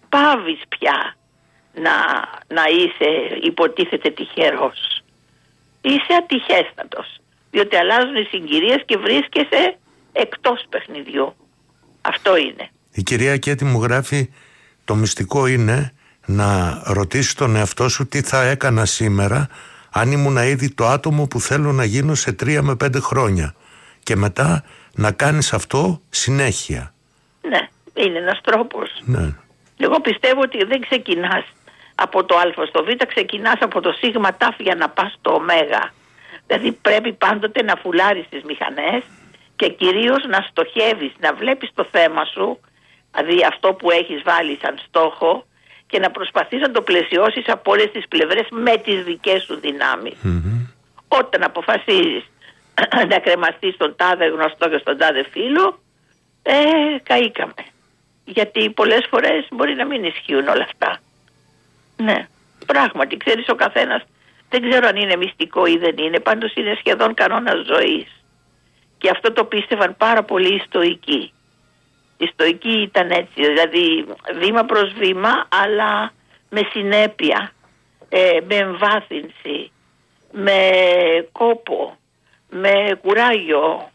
πάβεις πια να είσαι υποτίθεται τυχερός. Είσαι ατυχέστατος, διότι αλλάζουν οι συγκυρίες και βρίσκεσαι εκτός παιχνιδιού. Αυτό είναι. Η κυρία Κέτη μου γράφει, το μυστικό είναι να ρωτήσεις τον εαυτό σου τι θα έκανα σήμερα αν ήμουν ήδη το άτομο που θέλω να γίνω σε 3 με 5 χρόνια, και μετά να κάνεις αυτό συνέχεια. Ναι, είναι ένας τρόπος. Ναι. Εγώ πιστεύω ότι δεν ξεκινάς από το α στο β, ξεκινάς από το σίγμα τάφ για να πας στο ω. Δηλαδή πρέπει πάντοτε να φουλάρεις τις μηχανές και κυρίως να στοχεύεις, να βλέπεις το θέμα σου, δηλαδή αυτό που έχεις βάλει σαν στόχο, και να προσπαθείς να το πλαισιώσεις από όλες τις πλευρές με τις δικές σου δυνάμεις. Όταν αποφασίζεις να κρεμαστείς στον τάδε γνωστό και στον τάδε φίλο, καήκαμε. Γιατί πολλές φορές μπορεί να μην ισχύουν όλα αυτά. Ναι, πράγματι, ξέρεις, ο καθένας, δεν ξέρω αν είναι μυστικό ή δεν είναι, πάντως είναι σχεδόν κανόνας ζωής. Και αυτό το πίστευαν πάρα πολύ οι Στοικοί. Οι Στοικοί ήταν έτσι, δηλαδή βήμα προς βήμα, αλλά με συνέπεια, με εμβάθυνση, με κόπο, με κουράγιο,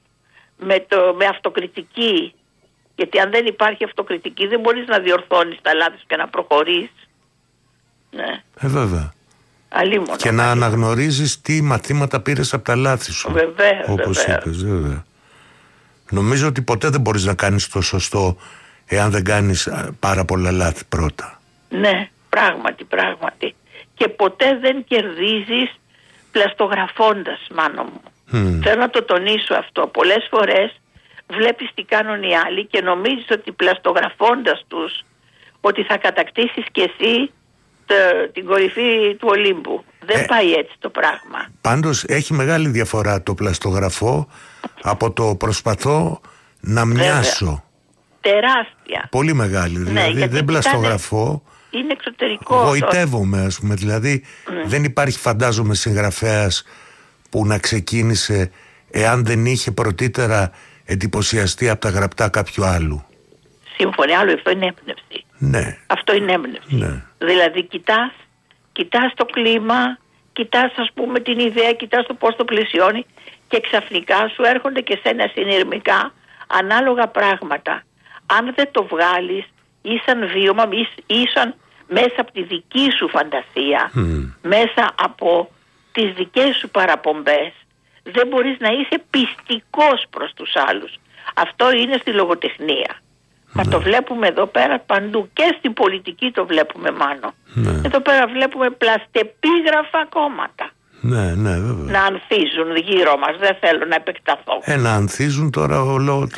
με αυτοκριτική. Γιατί αν δεν υπάρχει αυτοκριτική δεν μπορείς να διορθώνεις τα λάθη και να προχωρείς. Ναι. Βέβαια. Αλίμονο, και να αναγνωρίζεις τι μαθήματα πήρες από τα λάθη σου. Βεβαίως. Όπως είπες, βέβαια. Νομίζω ότι ποτέ δεν μπορείς να κάνεις το σωστό εάν δεν κάνεις πάρα πολλά λάθη πρώτα. Ναι, πράγματι. Και ποτέ δεν κερδίζεις πλαστογραφώντας, Μάνο μου. Θέλω να το τονίσω αυτό. Πολλές φορές βλέπεις τι κάνουν οι άλλοι και νομίζεις ότι πλαστογραφώντας τους ότι θα κατακτήσεις κι εσύ την κορυφή του Ολύμπου. Δεν πάει έτσι το πράγμα. Πάντως έχει μεγάλη διαφορά το πλαστογραφώ από το προσπαθώ να μοιάσω. Τεράστια. Πολύ μεγάλη. Δηλαδή δεν πλαστογραφώ. Είναι εξωτερικό. Γοητεύομαι, ας πούμε. Δηλαδή δεν υπάρχει, φαντάζομαι, συγγραφέας που να ξεκίνησε εάν δεν είχε πρωτήτερα εντυπωσιαστεί από τα γραπτά κάποιου άλλου. Σύμφωνα, άλλο αυτό είναι έμπνευση. Ναι. Αυτό είναι έμπνευση. Ναι. Δηλαδή κοιτάς το κλίμα, κοιτάς, ας πούμε, την ιδέα, κοιτάς το πώς το πλαισιώνει και ξαφνικά σου έρχονται και σένα συνειρμικά ανάλογα πράγματα. Αν δεν το βγάλεις ήσαν βίωμα, ήσαν μέσα από τη δική σου φαντασία, μέσα από τις δικές σου παραπομπές, δεν μπορείς να είσαι πιστικός προς τους άλλους. Αυτό είναι στη λογοτεχνία. Μα το βλέπουμε εδώ πέρα παντού, και στην πολιτική το βλέπουμε, Μάνο. Εδώ πέρα βλέπουμε πλαστεπίγραφα κόμματα. Ναι, βέβαια. Να ανθίζουν γύρω μας, δεν θέλω να επεκταθώ. Να ανθίζουν τώρα ο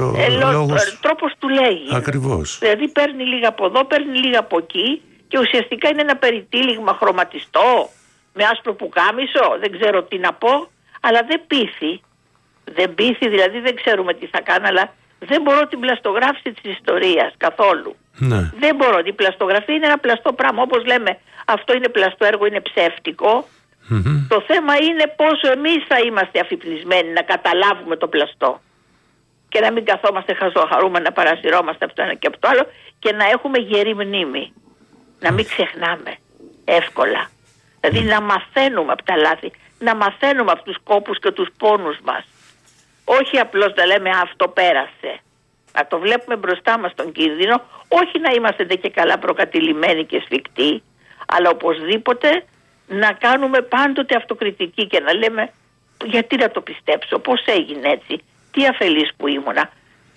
λόγος. Τρόπος του λέγει. Ακριβώς. Δηλαδή παίρνει λίγα από εδώ, παίρνει λίγα από εκεί και ουσιαστικά είναι ένα περιτύλιγμα χρωματιστό με άσπρο πουκάμισο, δεν ξέρω τι να πω, αλλά δεν πείθει. Δεν πείθει, δηλαδή δεν ξέρουμε τι θα κάνει, αλλά δεν μπορώ την πλαστογράφηση της ιστορίας καθόλου. Ναι. Δεν μπορώ. Η πλαστογραφία είναι ένα πλαστό πράγμα. Όπως λέμε, αυτό είναι πλαστό έργο, είναι ψεύτικο. Το θέμα είναι πόσο εμείς θα είμαστε αφυπνισμένοι να καταλάβουμε το πλαστό και να μην καθόμαστε χαζοχαρούμενα να παρασυρώμαστε από το ένα και από το άλλο και να έχουμε γερή μνήμη. Να μην ξεχνάμε εύκολα. Δηλαδή να μαθαίνουμε από τα λάθη, να μαθαίνουμε από τους κόπους και τους πόνους μας. Όχι απλώς να λέμε αυτό πέρασε. Να το βλέπουμε μπροστά μας τον κίνδυνο, όχι να είμαστε δε και καλά προκατηλημένοι και σφιχτοί, αλλά οπωσδήποτε να κάνουμε πάντοτε αυτοκριτική και να λέμε γιατί να το πιστέψω, πώς έγινε έτσι, τι αφελής που ήμουνα,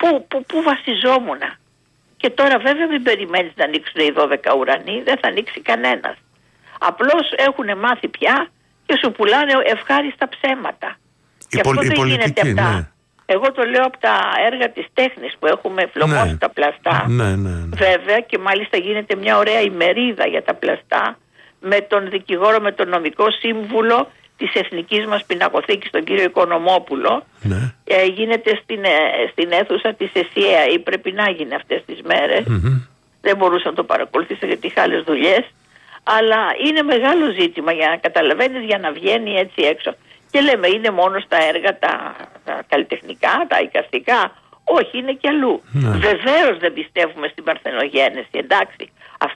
πού βασιζόμουνα. Και τώρα βέβαια μην περιμένεις να ανοίξουν οι 12 ουρανοί, δεν θα ανοίξει κανένας. Απλώς έχουν μάθει πια και σου πουλάνε ευχάριστα ψέματα. Και αυτό δεν γίνεται από τα... Εγώ το λέω από τα έργα της τέχνης που έχουμε φλωμώσει τα πλαστά. Ναι. Βέβαια, και μάλιστα γίνεται μια ωραία ημερίδα για τα πλαστά με τον δικηγόρο, με τον νομικό σύμβουλο της Εθνικής μας Πινακοθήκης, τον κύριο Οικονομόπουλο. Ναι. Γίνεται στην αίθουσα της ΕΣΥΑ, ή πρέπει να γίνει αυτές τις μέρες. Δεν μπορούσα να το παρακολουθήσω γιατί είχα άλλες δουλειές. Αλλά είναι μεγάλο ζήτημα για να καταλαβαίνεις, για να βγαίνει έτσι έξω. Και λέμε είναι μόνο στα έργα τα καλλιτεχνικά, τα εικαστικά. Όχι, είναι κι αλλού. Βεβαίως δεν πιστεύουμε στην παρθενογένεση, εντάξει.